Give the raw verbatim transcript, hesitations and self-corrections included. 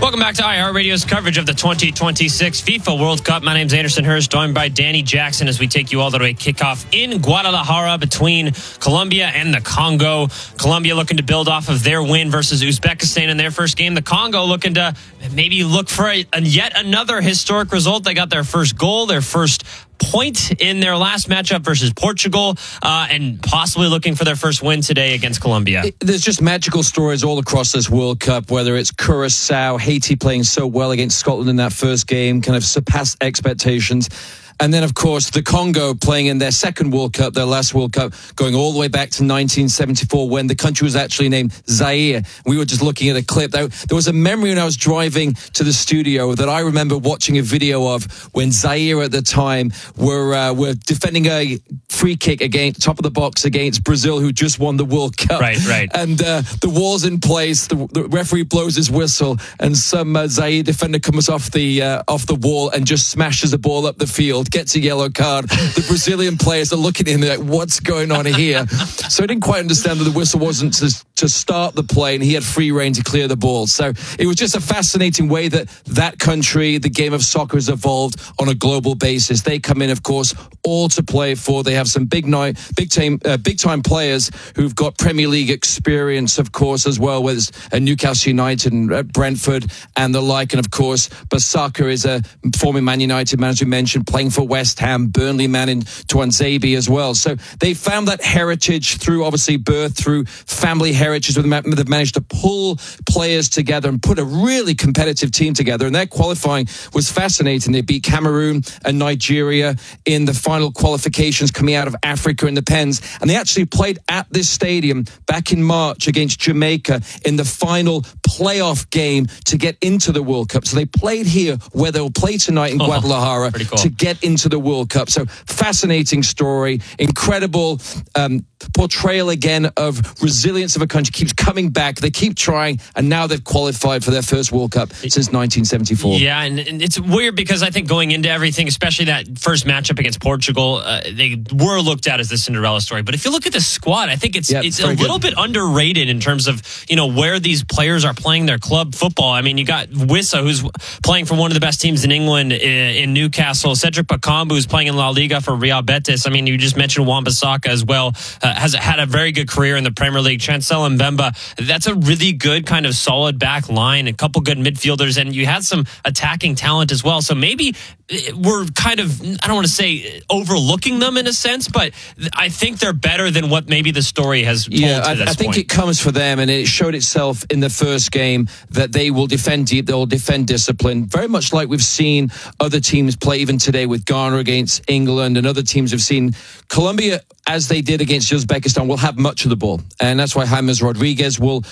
Welcome back to iHeartRadio's coverage of the twenty twenty-six FIFA World Cup. My name's Anderson Hurst, joined by Danny Jackson as we take you all the way kickoff in Guadalajara between Colombia and the Congo. Colombia looking to build off of their win versus Uzbekistan in their first game. The Congo looking to maybe look for a, a yet another historic result. They got their first goal, their first point in their last matchup versus Portugal, uh, and possibly looking for their first win today against Colombia. It, there's just magical stories all across this World Cup, whether it's Curacao, Haiti playing so well against Scotland in that first game, kind of surpassed expectations. And then, of course, the Congo playing in their second World Cup, their last World Cup, going all the way back to nineteen seventy-four when the country was actually named Zaire. We were just looking at a clip. There was a memory when I was driving to the studio that I remember watching a video of when Zaire at the time were uh, were defending a free kick against top of the box against Brazil, who just won the World Cup. Right, right. And uh, the wall's in place. The, the referee blows his whistle, and some uh, Zaire defender comes off the uh, off the wall and just smashes the ball up the field. Gets a yellow card. The Brazilian players are looking in there like, what's going on here? So I didn't quite understand that the whistle wasn't to, to start the play, and he had free reign to clear the ball. So it was just a fascinating way that that country, the game of soccer, has evolved on a global basis. They come in, of course, all to play for. They have some big night, big time, uh, big time players who've got Premier League experience, of course, as well, with uh, Newcastle United and uh, Brentford and the like. And of course, Basaka is a former Man United manager, you mentioned, playing for West Ham, Burnley man in Tuanzebe as well. So they found that heritage through obviously birth, through family heritage. They've managed to pull players together and put a really competitive team together. And their qualifying was fascinating. They beat Cameroon and Nigeria in the final qualifications coming out of Africa in the Pens. And they actually played at this stadium back in March against Jamaica in the final playoff game to get into the World Cup. So they played here where they'll play tonight in Guadalajara oh, cool. to get into the World Cup. So fascinating story, incredible um, portrayal again of resilience of a country, keeps coming back. They keep trying, and now they've qualified for their first World Cup since nineteen seventy-four. Yeah, and, and it's weird because I think going into everything, especially that first matchup against Portugal, uh, they were looked at as the Cinderella story. But if you look at the squad, I think it's yeah, it's a little good. bit underrated in terms of, you know, where these players are playing their club football. I mean, you got Wissa, who's playing for one of the best teams in England in, in Newcastle. Cedric Bakambu, who's playing in La Liga for Real Betis. I mean, you just mentioned Wan-Bissaka as well. Uh, has had a very good career in the Premier League. Chancel Mbemba, that's a really good kind of solid back line, a couple good midfielders, and you had some attacking talent as well. So maybe we're kind of, I don't want to say overlooking them in a sense, but I think they're better than what maybe the story has told yeah, to I, this I think point. it comes for them, and it showed itself in the first game that they will defend deep, they'll defend discipline, very much like we've seen other teams play even today with Ghana against England, and other teams have seen Colombia, as they did against Uzbekistan, will have much of the ball. And that's why James Rodriguez will